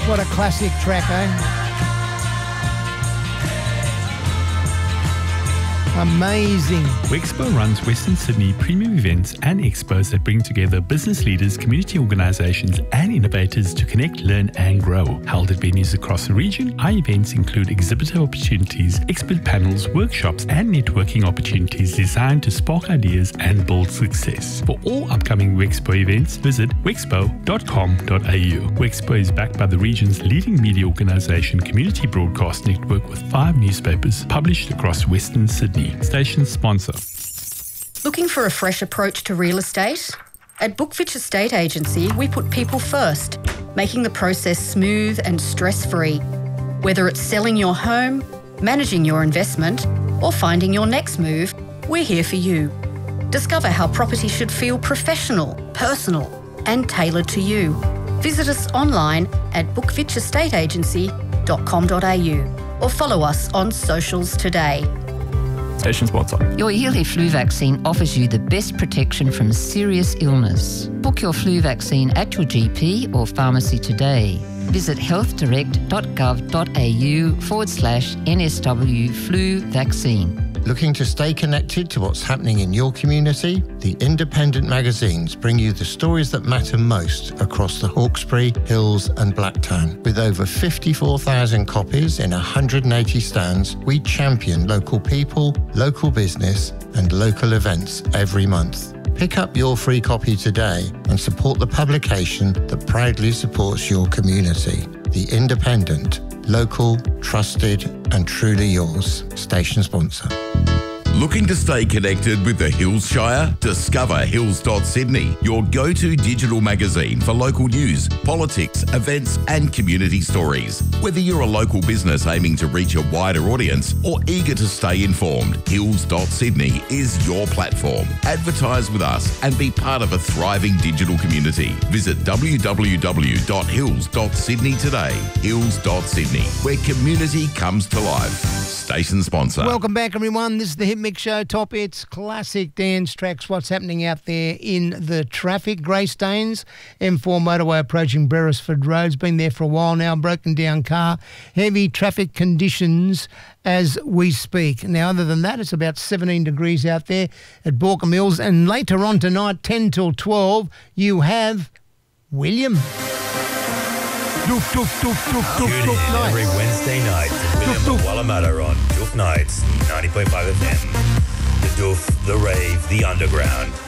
What a classic track, eh? Amazing. Wexpo runs Western Sydney premium events and expos that bring together business leaders, community organisations and innovators to connect, learn and grow. Held at venues across the region, our events include exhibitor opportunities, expert panels, workshops and networking opportunities designed to spark ideas and build success. For all upcoming Wexpo events, visit wexpo.com.au. Wexpo is backed by the region's leading media organisation, Community Broadcast Network, with 5 newspapers published across Western Sydney. Station sponsor. Looking for a fresh approach to real estate? At Bookfitch Estate Agency, we put people first, making the process smooth and stress-free. Whether it's selling your home, managing your investment, or finding your next move, we're here for you. Discover how property should feel professional, personal, and tailored to you. Visit us online at bookfitchestateagency.com.au or follow us on socials today. Station sponsor. Your yearly flu vaccine offers you the best protection from serious illness. Book your flu vaccine at your GP or pharmacy today. Visit healthdirect.gov.au/NSW flu vaccine. Looking to stay connected to what's happening in your community? The independent magazines bring you the stories that matter most across the Hawkesbury, Hills and Blacktown. With over 54,000 copies in 180 stands, we champion local people, local business and local events every month. Pick up your free copy today and support the publication that proudly supports your community. The Independent. Local, trusted and truly yours. Station sponsor. Looking to stay connected with the Hills Shire? Discover Hills.Sydney, your go-to digital magazine for local news, politics, events and community stories. Whether you're a local business aiming to reach a wider audience or eager to stay informed, Hills.Sydney is your platform. Advertise with us and be part of a thriving digital community. Visit www.hills.sydney today. Hills.Sydney, where community comes to life. Station sponsor. Welcome back, everyone. This is the Hit Mix Show. Top hits, classic dance tracks. What's happening out there in the traffic? Grey stains, M4 motorway approaching Beresford Road's been there for a while now. Broken down car, heavy traffic conditions as we speak. Now, other than that, it's about 17 degrees out there at Borkham Mills. And later on tonight, 10 till 12, you have William. Doof, doof, doof, doof, doof, Tune doof, in night. every Wednesday night to William Wallamata on Doof Nights, 90.5 FM. The Doof, the Rave, the Underground.